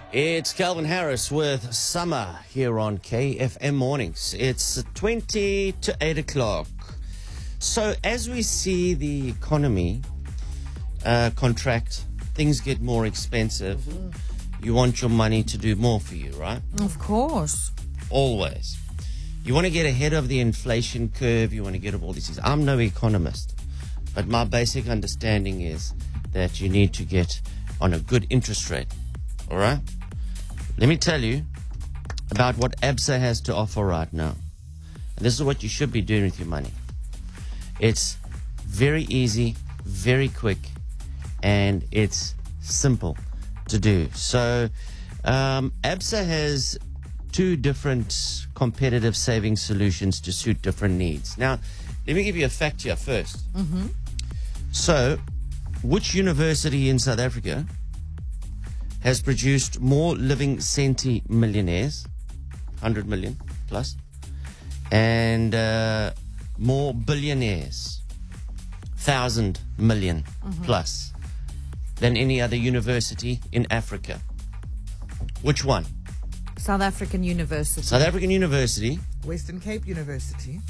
It's Calvin Harris with Summer here on KFM Mornings. It's 20 to 8 o'clock. So as we see the economy contract, things get more expensive. You want your money to do more for you, right? Of course. Always. You want to get ahead of the inflation curve. You want to get of all these things. I'm no economist, but my basic understanding is that you need to get on a good interest rate. All right? Let me tell you about what ABSA has to offer right now. And this is what you should be doing with your money. It's very easy, very quick, and it's simple to do. So ABSA has two different competitive savings solutions to suit different needs. Now, let me give you a fact here first. So, which university in South Africa has produced more living centi-millionaires, 100 million plus, and more billionaires, 1,000 million plus, than any other university in Africa? Which one? South African University. South African University. Western Cape University.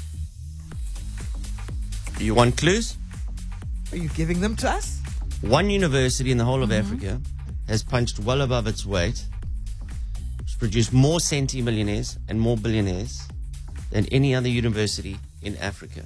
You want clues? Are you giving them to us? One university in the whole of Africa has punched well above its weight. It's produced more centi-millionaires and more billionaires than any other university in Africa.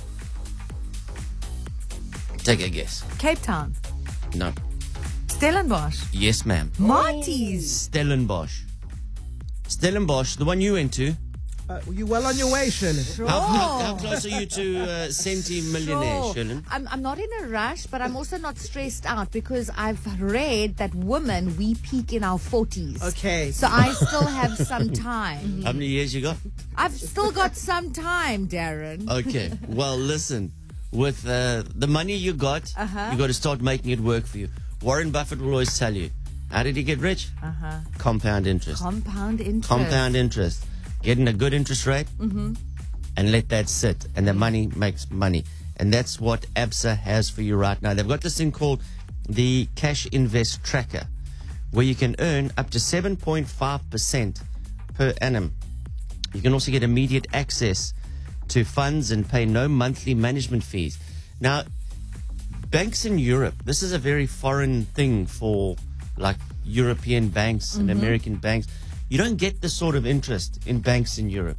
Take a guess. Cape Town. No. Stellenbosch. Yes, ma'am. Marty's. Stellenbosch. Stellenbosch, the one you went to. You well on your way, Shirley? How close are you to centi-millionaire, Shirley? I'm not in a rush, but I'm also not stressed out because I've read that women, we peak in our 40s. Okay. So I still have some time. How many years you got? I've still got some time, Darren. Okay. Well, listen. With the money you got, you got to start making it work for you. Warren Buffett will always tell you, how did he get rich? Compound interest. Compound interest. Compound interest. Getting a good interest rate and let that sit. And the money makes money. And that's what ABSA has for you right now. They've got this thing called the Cash Invest Tracker, where you can earn up to 7.5% per annum. You can also get immediate access to funds and pay no monthly management fees. Now, banks in Europe, this is a very foreign thing for like European banks and American banks. You don't get this sort of interest in banks in Europe.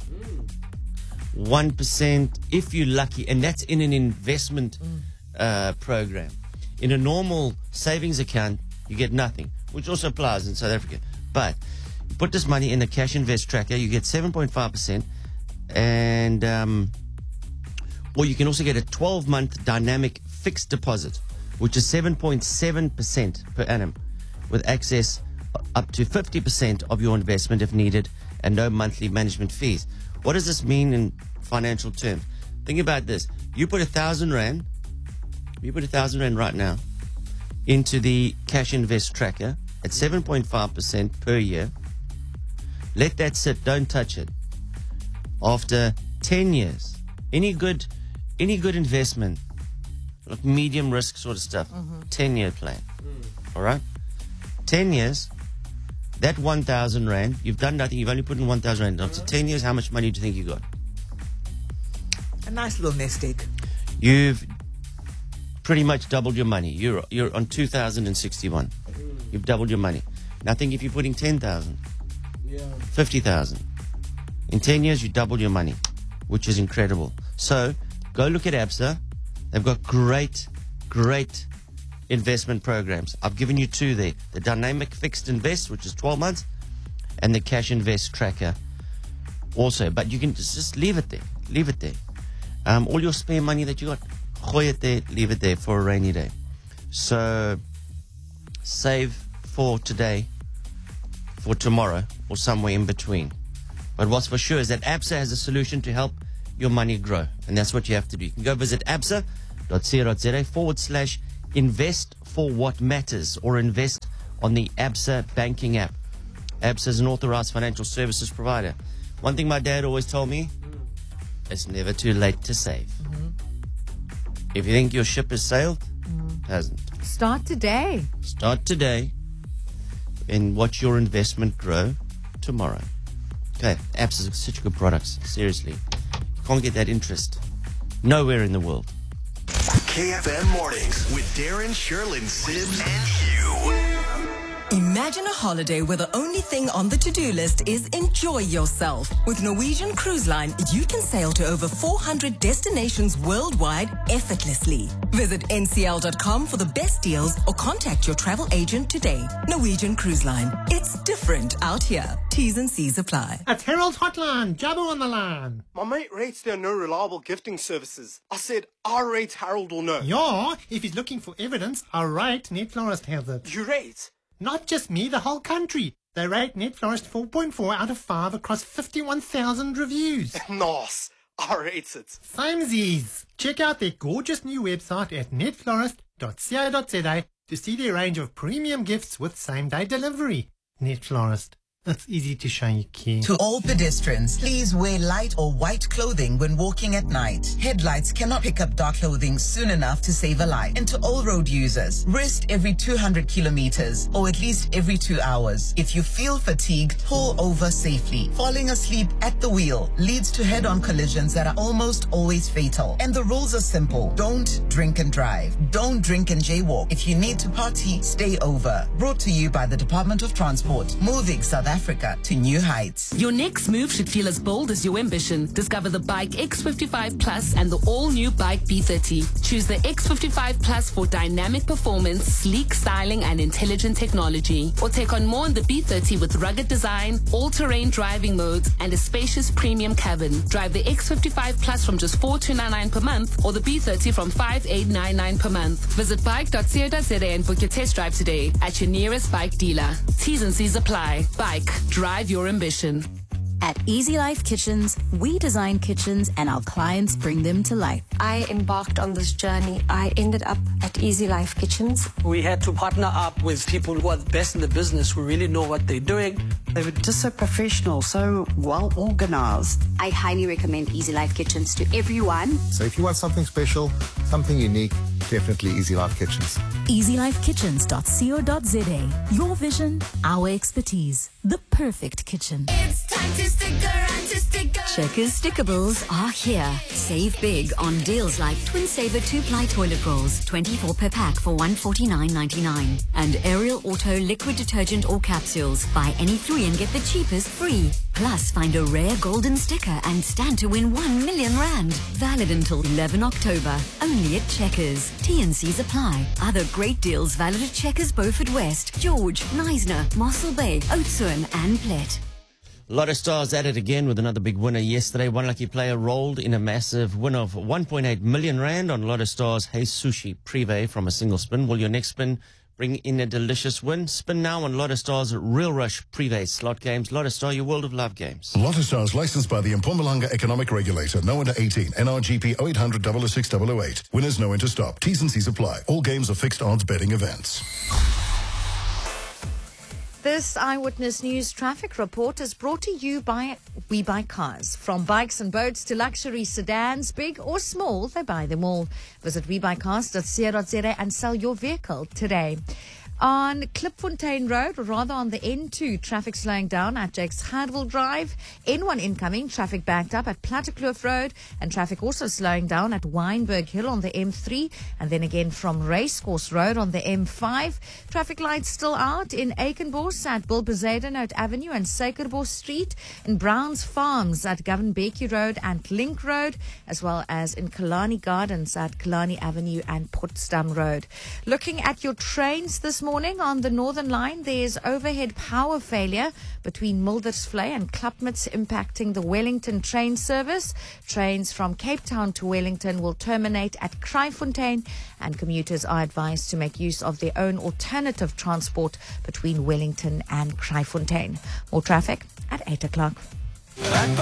1% if you're lucky, and that's in an investment program. In a normal savings account, you get nothing, which also applies in South Africa. But you put this money in the Cash Invest Tracker, you get 7.5%, and or you can also get a 12-month dynamic fixed deposit, which is 7.7% per annum, with access up to 50% of your investment if needed, and no monthly management fees. What does this mean in financial terms? Think about this. You put 1,000 Rand, right now into the Cash Invest Tracker at 7.5% per year. Let that sit, don't touch it. After 10 years, any good investment, like medium risk sort of stuff, 10-year plan. All right? 10 years, that 1,000 Rand, you've done nothing, you've only put in 1,000 Rand. After 10 years, how much money do you think you got? A nice little nest egg. You've pretty much doubled your money. You're on 2,061. You've doubled your money. Now think if you're putting 10,000, 50,000. In 10 years, you doubled your money, which is incredible. So go look at ABSA. They've got great investment programs. I've given you two there. The Dynamic Fixed Invest, which is 12 months, and the Cash Invest Tracker also. But you can just leave it there. Leave it there. All your spare money that you got, gooi it there, leave it there for a rainy day. So save for today, for tomorrow, or somewhere in between. But what's for sure is that ABSA has a solution to help your money grow. And that's what you have to do. You can go visit absa.co.za/invest for what matters, or invest on the ABSA banking app. ABSA is an authorized financial services provider. One thing my dad always told me, it's never too late to save. If you think your ship has sailed, hasn't. Start today. Start today. and watch your investment grow tomorrow. Okay, apps are such good products. Seriously. You can't get that interest nowhere in the world. KFM Mornings with Darren, Sherlyn, Sid, and Hugh. Imagine a holiday where the only thing on the to-do list is enjoy yourself. With Norwegian Cruise Line, you can sail to over 400 destinations worldwide effortlessly. Visit ncl.com for the best deals or contact your travel agent today. Norwegian Cruise Line. It's different out here. T's and C's apply. At Harold's Hotline, Jabbo on the line. My mate rates there are no reliable gifting services. I said, I rate Harold will know. Yeah, if he's looking for evidence, I rate Net Florist has it. You rate? Not just me, the whole country. They rate Net Florist 4.4 out of 5 across 51,000 reviews. Nice. I rate it. Samesies. Check out their gorgeous new website at netflorist.co.za to see their range of premium gifts with same-day delivery. Net Florist. It's easy to show you care. To all pedestrians, please wear light or white clothing when walking at night. Headlights cannot pick up dark clothing soon enough to save a life. And to all road users, rest every 200 kilometers or at least every 2 hours. If you feel fatigued, pull over safely. Falling asleep at the wheel leads to head-on collisions that are almost always fatal. And the rules are simple. Don't drink and drive. Don't drink and jaywalk. If you need to party, stay over. Brought to you by the Department of Transport. Moving South Africa to new heights. Your next move should feel as bold as your ambition. Discover the Bike X55 Plus and the all-new Bike B30. Choose the X55 Plus for dynamic performance, sleek styling, and intelligent technology. Or take on more in the B30 with rugged design, all-terrain driving modes, and a spacious premium cabin. Drive the X55 Plus from just $4,299 per month or the B30 from $5,899 per month. Visit bike.co.za and book your test drive today at your nearest bike dealer. T's and C's apply. Bike. Drive your ambition. At Easy Life Kitchens, we design kitchens and our clients bring them to life. I embarked on this journey. I ended up at Easy Life Kitchens. We had to partner up with people who are the best in the business, who really know what they're doing. They were just so professional, so well organized. I highly recommend Easy Life Kitchens to everyone. So if you want something special, something unique, definitely Easy Life Kitchens. EasyLifeKitchens.co.za. Your vision, our expertise. The perfect kitchen. It's time to stick around to stick around. Checkers Stickables are here. Save big on deals like Twin Saver 2-ply toilet rolls, 24 per pack for $149.99. And Ariel Auto liquid detergent or capsules. Buy any 3 and get the cheapest free. Plus, find a rare golden sticker and stand to win 1 million rand. Valid until 11 October. Only at Checkers. T&Cs apply. Other great deals valid at Checkers Beaufort West, George, Neisner, Mossel Bay, Oudtshoorn and Plet. Lotto Stars at it again with another big winner yesterday. One lucky player rolled in a massive win of 1.8 million rand on Lotto Stars Hey Sushi Privé from a single spin. Will your next spin bring in a delicious win? Spin now on Lotto Stars Real Rush Privé slot games. Lotto Star, your world of love games. Lotto Stars licensed by the Mpumalanga Economic Regulator. No under 18. NRGP 0800 006 008. Winners no enter stop. T's and C's apply. All games are fixed odds betting events. This Eyewitness News traffic report is brought to you by We Buy Cars. From bikes and boats to luxury sedans, big or small, they buy them all. Visit webuycars.co.za and sell your vehicle today. On Klipfontein Road, or rather on the N2, traffic slowing down at Jakes Hardwell Drive. N1 incoming, traffic backed up at Plattekloof Road, and traffic also slowing down at Wynberg Hill on the M3, and then again from Racecourse Road on the M5. Traffic lights still out in Aikenbos at Bilbezadenhout Avenue and Suikerbos Street, in Browns Farms at Govan-Becky Road and Link Road, as well as in Kalani Gardens at Kalani Avenue and Potsdam Road. Looking at your trains this morning on the Northern Line, there's overhead power failure between Mildersvlei and Klapmuts impacting the Wellington train service. Trains from Cape Town to Wellington will terminate at Kraaifontein, and commuters are advised to make use of their own alternative transport between Wellington and Kraaifontein. More traffic at 8 o'clock.